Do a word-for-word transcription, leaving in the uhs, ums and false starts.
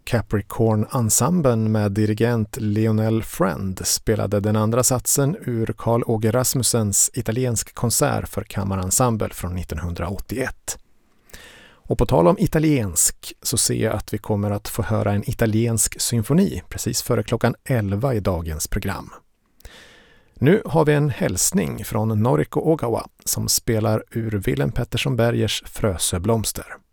Capricorn-ensemblen med dirigent Lionel Friend spelade den andra satsen ur Carl Åge Rasmussens Italiensk konsert för kammarensemble från nittonhundraåttioett. Och på tal om italiensk så ser jag att vi kommer att få höra en italiensk symfoni precis före klockan elva i dagens program. Nu har vi en hälsning från Noriko Ogawa som spelar ur Willem Pettersson Bergers Frösöblomster.